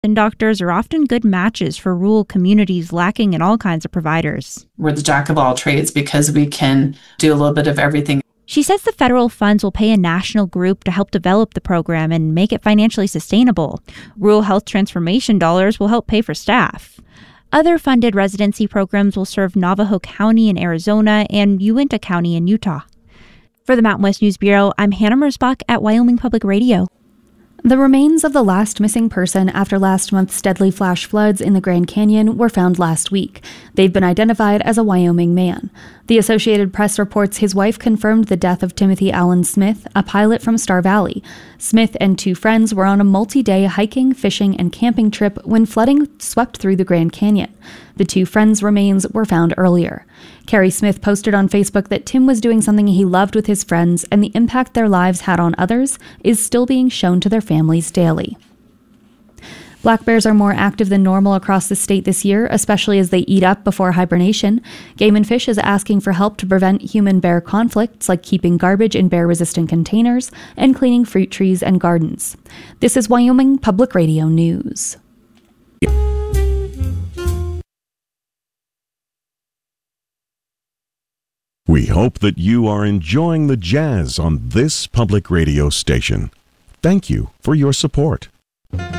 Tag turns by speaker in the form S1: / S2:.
S1: and doctors are often good matches for rural communities lacking in all kinds of providers.
S2: We're the jack of all trades because we can do a little bit of everything.
S1: She says the federal funds will pay a national group to help develop the program and make it financially sustainable. Rural health transformation dollars will help pay for staff. Other funded residency programs will serve Navajo County in Arizona and Uinta County in Utah. For the Mountain West News Bureau, I'm Hannah Mersbach at Wyoming Public Radio.
S3: The remains of the last missing person after last month's deadly flash floods in the Grand Canyon were found last week. They've been identified as a Wyoming man. The Associated Press reports his wife confirmed the death of Timothy Allen Smith, a pilot from Star Valley. Smith and two friends were on a multi-day hiking, fishing, and camping trip when flooding swept through the Grand Canyon. The two friends' remains were found earlier. Carrie Smith posted on Facebook that Tim was doing something he loved with his friends, and the impact their lives had on others is still being shown to their families daily. Black bears are more active than normal across the state this year, especially as they eat up before hibernation. Game and Fish is asking for help to prevent human-bear conflicts, like keeping garbage in bear-resistant containers and cleaning fruit trees and gardens. This is Wyoming Public Radio News.
S4: We hope that you are enjoying the jazz on this public radio station. Thank you for your support.